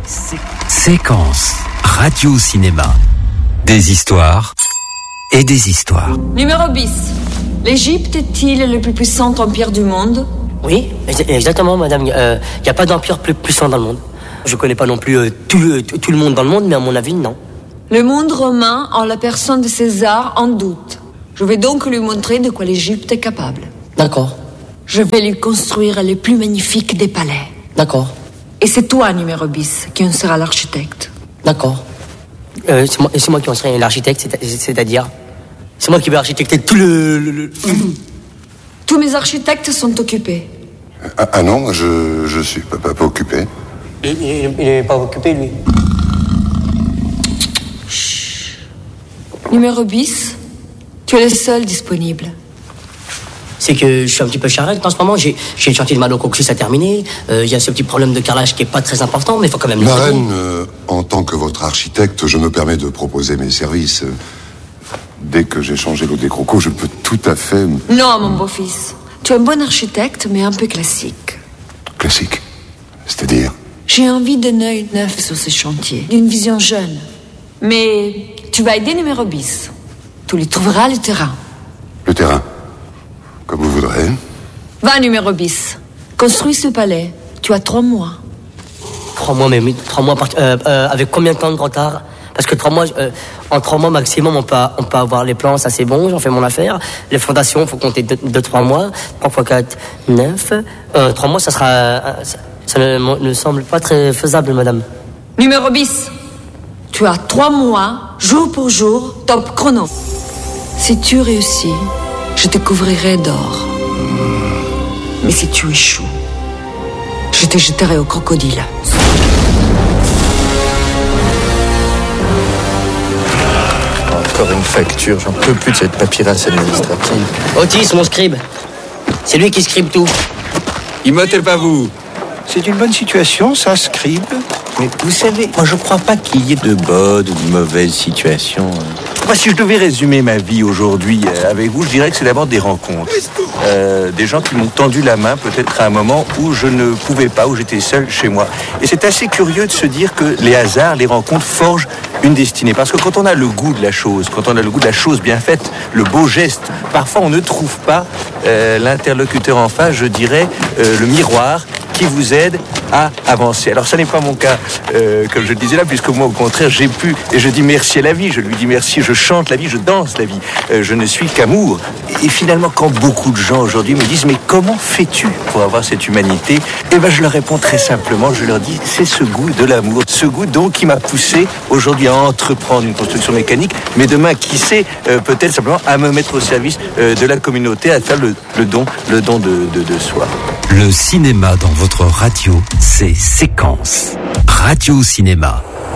Séquence radio-cinéma. Des histoires et des histoires. Numéro 10. L'Égypte est-il le plus puissant empire du monde? Oui, exactement, madame. Il n'y a pas d'empire plus puissant dans le monde. Je ne connais pas non plus tout le monde dans le monde, mais à mon avis, non. Le monde romain, en la personne de César, en doute. Je vais donc lui montrer de quoi l'Égypte est capable. D'accord. Je vais lui construire les plus magnifiques des palais. D'accord. Et c'est toi, numéro 10, qui en sera l'architecte. D'accord. C'est moi qui en serai l'architecte, c'est-à-dire... C'est moi qui vais architecter tout le... Tous mes architectes sont occupés. Ah non, moi je suis pas occupé. Il n'est pas occupé, lui. Chut. Numéro 10, tu es le seul disponible. C'est que je suis un petit peu charrette en ce moment. J'ai le chantier de Malo-Cocus à terminer. Il y a ce petit problème de carrelage qui n'est pas très important, mais il faut quand même... Ma reine, en tant que votre architecte, je me permets de proposer mes services. Dès que j'ai changé l'eau des crocos, je peux tout à fait... Non, mon beau-fils. Tu es un bon architecte, mais un peu classique. Classique? C'est-à-dire? J'ai envie d'un œil neuf sur ce chantier, d'une vision jeune. Mais tu vas aider numéro 10. Tu lui trouveras le terrain. Le terrain? Comme vous voudrez. Va, numéro 10. Construis ce palais. Tu as 3 mois. 3 mois, mais 3 mois avec combien de temps de retard? Parce que 3 mois, en 3 mois maximum, on peut avoir les plans, ça c'est bon, j'en fais mon affaire. Les fondations, il faut compter 2-3 mois. 3 x 4, 9. 3 mois, ça ne semble pas très faisable, madame. Numéro 10. Tu as 3 mois, jour pour jour, top chrono. Si tu réussis, je te couvrirai d'or. Mais si tu échoues, je te jeterai au crocodile. Encore une facture, j'en peux plus de cette paperasse administrative. Otis, mon scribe. C'est lui qui scribe tout. Immotez pas vous. C'est une bonne situation, ça, scribe. Mais vous savez, moi je crois pas qu'il y ait de bonnes ou de mauvaises situations. Moi, si je devais résumer ma vie aujourd'hui avec vous, je dirais que c'est d'abord des rencontres. Des gens qui m'ont tendu la main peut-être à un moment où je ne pouvais pas, où j'étais seul chez moi. Et c'est assez curieux de se dire que les hasards, les rencontres forgent une destinée. Parce que quand on a le goût de la chose, quand on a le goût de la chose bien faite, le beau geste, parfois on ne trouve pas l'interlocuteur en face, je dirais, le miroir qui vous aide à avancer. Alors ça n'est pas mon cas, comme je le disais là, puisque moi au contraire j'ai pu, et je dis merci à la vie, je lui dis merci, je chante la vie, je danse la vie, je ne suis qu'amour. Et finalement quand beaucoup de gens aujourd'hui me disent mais comment fais-tu pour avoir cette humanité, eh ben je leur réponds très simplement, je leur dis c'est ce goût de l'amour, ce goût donc qui m'a poussé aujourd'hui à entreprendre une construction mécanique, mais demain qui sait peut-être simplement à me mettre au service de la communauté, à faire le don de soi. Le cinéma dans votre radio, c'est Séquence. Radio-cinéma.